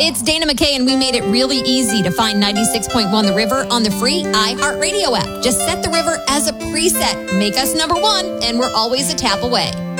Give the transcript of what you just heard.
It's Dana McKay, and we made it really easy to find 96.1 The River on the free iHeartRadio app. Just set The River as a preset. Make us number one, and we're always a tap away.